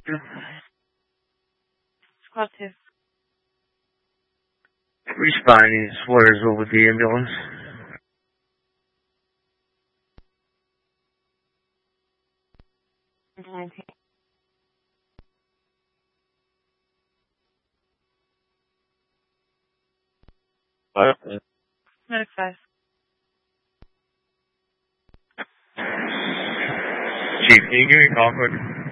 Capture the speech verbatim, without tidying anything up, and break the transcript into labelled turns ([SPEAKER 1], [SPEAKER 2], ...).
[SPEAKER 1] Squad two.
[SPEAKER 2] Responding to Swearsville with the ambulance.
[SPEAKER 1] nineteen.
[SPEAKER 2] What?
[SPEAKER 1] Medic five.
[SPEAKER 2] Chief, can you give me a call quick?